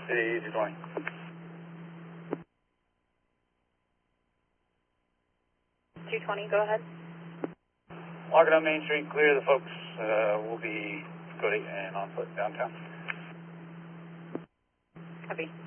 City, easy 20. Go ahead. Walking up Main Street, clear. The folks will be good and on foot downtown. Copy.